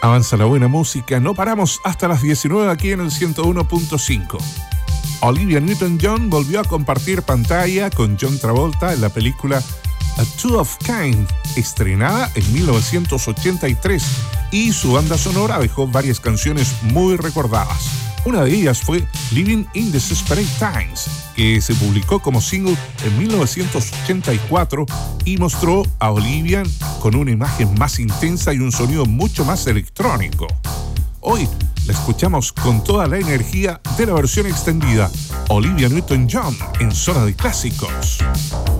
Avanza la buena música, no paramos hasta las 19 aquí en el 101.5. Olivia Newton-John volvió a compartir pantalla con John Travolta en la película A Two of Kind, estrenada en 1983, y su banda sonora dejó varias canciones muy recordadas. Una de ellas fue Living in Desperate Times, que se publicó como single en 1984 y mostró a Olivia con una imagen más intensa y un sonido mucho más electrónico. Hoy la escuchamos con toda la energía de la versión extendida. Olivia Newton-John en Zona de Clásicos.